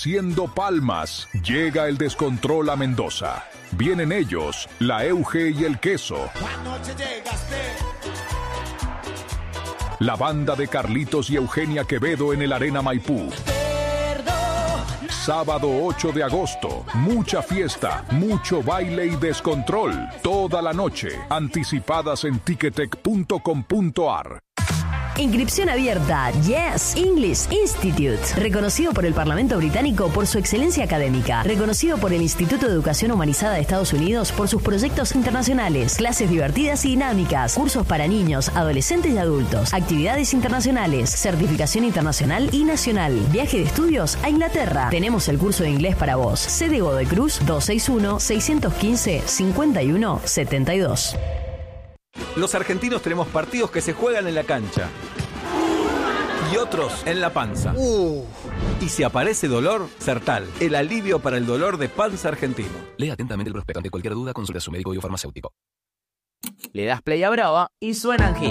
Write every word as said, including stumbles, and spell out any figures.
Haciendo palmas, llega el descontrol a Mendoza. Vienen ellos, la Euge y el Queso. La banda de Carlitos y Eugenia Quevedo en el Arena Maipú. Sábado ocho de agosto, mucha fiesta, mucho baile y descontrol. Toda la noche, anticipadas en ticketek punto com punto ar. Inscripción abierta. Yes English Institute. Reconocido por el Parlamento británico por su excelencia académica. Reconocido por el Instituto de Educación Humanizada de Estados Unidos por sus proyectos internacionales. Clases divertidas y dinámicas. Cursos para niños, adolescentes y adultos. Actividades internacionales. Certificación internacional y nacional. Viaje de estudios a Inglaterra. Tenemos el curso de inglés para vos. Sede Godoy Cruz dos seis uno, seis uno cinco, cinco uno siete dos. Los argentinos tenemos partidos que se juegan en la cancha y otros en la panza. Uh. Y si aparece dolor, Sertal, el alivio para el dolor de panza argentino. Lea atentamente el prospecto. Ante cualquier duda, consulte a su médico y o farmacéutico. Le das play a Brava y suenan hits.